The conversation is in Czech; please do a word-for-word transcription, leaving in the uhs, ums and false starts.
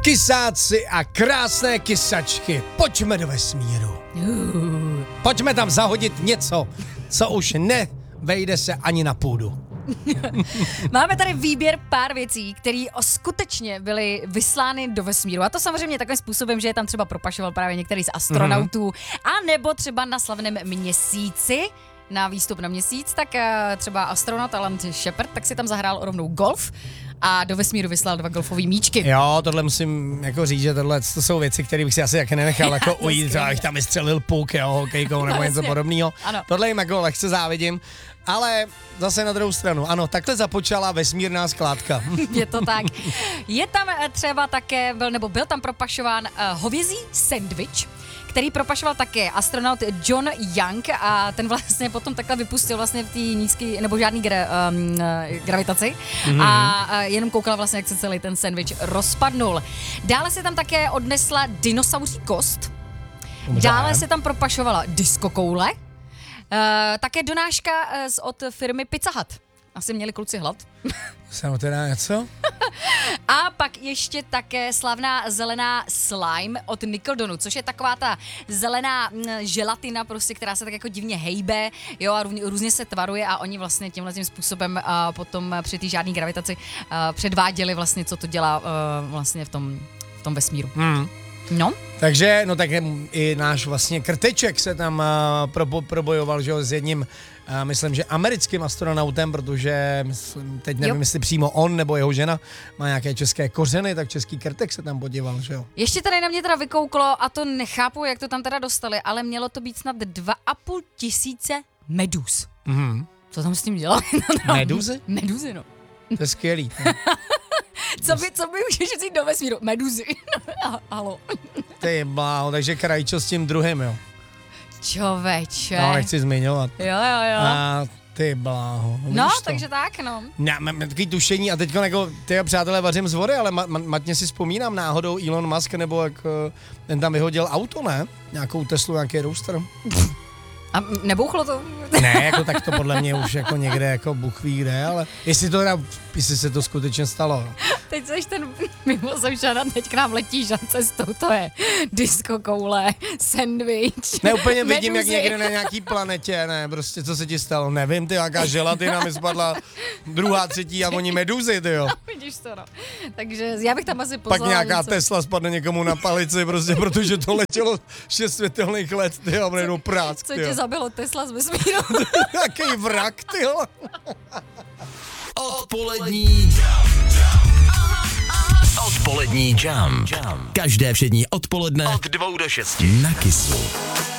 Kysáci a krásné kysačky, pojďme do vesmíru. Pojďme tam zahodit něco, co už nevejde se ani na půdu. Máme tady výběr pár věcí, které skutečně byly vyslány do vesmíru. A to samozřejmě takovým způsobem, že je tam třeba propašoval právě některý z astronautů, mm-hmm. a nebo třeba na slavném Měsíci, na výstup na Měsíc, tak třeba astronaut Alan Shepard, tak si tam zahrál rovnou golf a do vesmíru vyslal dva golfové míčky. Jo, tohle musím jako říct, že tohle to jsou věci, které bych si asi jako nenechal jako ujít, třeba bych tam vystřelil puk, jo, hokejkou nebo něco podobného. Tohle jim jako lehce závidím. Ale zase na druhou stranu, ano, takhle započala vesmírná skládka. Je to tak. Je tam třeba také, byl, nebo byl tam propašován uh, hovězí sendvič, který propašoval také astronaut John Young a ten vlastně potom takhle vypustil vlastně v té nízké, nebo žádný gra, um, gravitaci mm-hmm. a uh, jenom koukala vlastně, jak se celý ten sendvič rozpadnul. Dále se tam také odnesla dinosauří kost. Dobře. Dále se tam propašovala diskokoule. Uh, také donáška uh, z, od firmy Pizza Hut. Asi měli kluci hlad. Jsem teda něco? A pak ještě také slavná zelená slime od Nickeldonu, což je taková ta zelená mm, želatina, prostě, která se tak jako divně hejbe, jo, a různě, různě se tvaruje a oni vlastně tímhle tím způsobem uh, potom při té žádné gravitaci uh, předváděli vlastně, co to dělá uh, vlastně v tom, v tom vesmíru. Hmm. No. Takže, no tak i náš vlastně krteček se tam uh, pro, probojoval, že jo, s jedním, uh, myslím, že americkým astronautem, protože myslím, teď nevím, jo. jestli přímo on nebo jeho žena má nějaké české kořeny, tak český krtek se tam podíval, že jo. Ještě tady na mě teda vykouklo, a to nechápu, jak to tam teda dostali, ale mělo to být snad dva a půl tisíce meduz. Mhm. Co tam s tím dělali? Meduzy? Meduzy, no. To je skvělý. No. Co by, co by můžeš říct do vesmíru? Meduzy. Halo. Ty bláho, takže Krajčo s tím druhým, jo. Čověče. No, nechci zmiňovat. Jo, jo, jo. A ty bláho. No, takže tak, no. Já mám takový tušení a teďko jako, ty přátelé, vařím z vody, ale ma, ma, matně si vzpomínám náhodou Elon Musk, nebo jak ten tam vyhodil auto, ne? Nějakou Teslu, nějaký Roadster. A nebouchlo to? Ne, jako tak to podle mě už jako někde jako Bůh ví kde, ale jestli to teda, jestli se to skutečně stalo. Teď seš ten mimozemšan a teď k nám letíš na cestou, to je disco koule, sandwich, Ne, úplně vidím, meduzy. Jak někde na nějaký planetě, ne, prostě co se ti stalo, nevím, ty, jaká želatina mi spadla druhá, třetí a oni meduzy, ty jo. Vidíš to, no. Takže já bych tam asi poslala Pak nějaká něco. Tesla spadne někomu na palici, prostě protože to letělo šest světelných let, ty jo, a prásk, Co ty tě jo. zabilo Tesla z vesmíru? Jaký vrak, ty jo. Odpolední Odpolední jam. Každé všední odpoledne od dvou do šesti na Kissu.